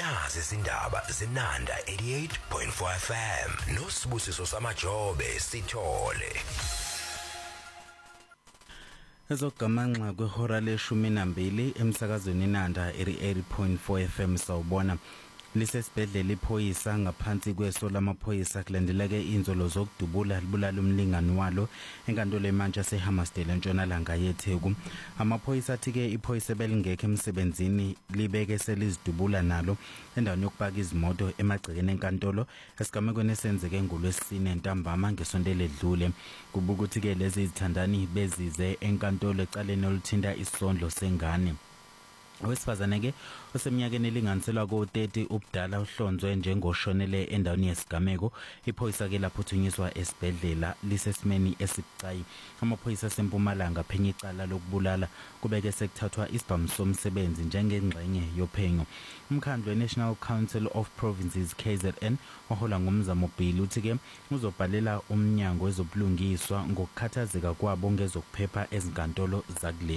nazi izindaba zenanda 88.4 FM noSibusiso Samajobe Sithole. Ezogamanxa kwehora le-12 emsakazweni Nanda 88.4 FM sawubona. Lisesibhedlela iphoyisa ngaphansi kweso lamaphoyisa kulandeleke inzolo zokudubula libulala umlingani walo enkantolo eMantshasa eHammersdale entshonalanga yeTheku. Amaphoyisa athi-ke iphoyisa belingekho emsebenzini libeke selizidubula nalo endaweni yokupaka izimoto emagcekeni enkantolo esigamekweni esenzeke ngoLwesine ntambama ngesonto eledlule. Kubuka ukuthi-ke lezi izithandani bezize enkantolo ecaleni oluthinta isondlo sengane. Owesifazane-ke oseminyakeni elinganiselwa ko-30 ubudala uhlonzwe njengoshonele endaweni yesigameko. Iphoyisa-ke laphuthunyiswa esibhedlela lisesimeni esibucayi. Amaphoyisa aseMpumalanga aphenye icala lokubulala kubeke sekuthathwa isibhamu somsebenzi njengengxenye yophenyo. Umkhandlu we-National Council of Provinces KZN ohola ngumzamo Bhili uthi-ke uzobhalela umnyango wezobulungiswa ngokukhathazeka kwabo ngezokuphepha ezinkantolo zakule